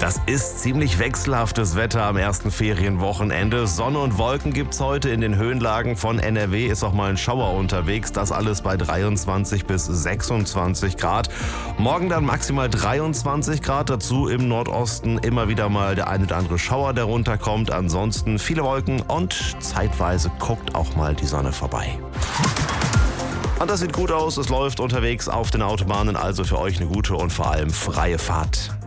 Das ist ziemlich wechselhaftes Wetter am ersten Ferienwochenende. Sonne und Wolken gibt's heute in den Höhenlagen von NRW. Ist auch mal ein Schauer unterwegs. Das alles bei 23 bis 26 Grad. Morgen dann maximal 23 Grad. Dazu im Nordosten immer wieder mal der ein oder andere Schauer, der runterkommt. Ansonsten viele Wolken und zeitweise guckt auch mal die Sonne vorbei. Und das sieht gut aus. Es läuft unterwegs auf den Autobahnen. Also für euch eine gute und vor allem freie Fahrt.